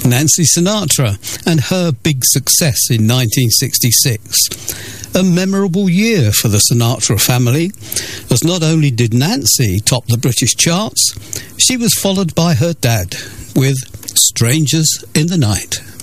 Nancy Sinatra and her big success in 1966. A memorable year for the Sinatra family, as not only did Nancy top the British charts, she was followed by her dad with Strangers in the Night.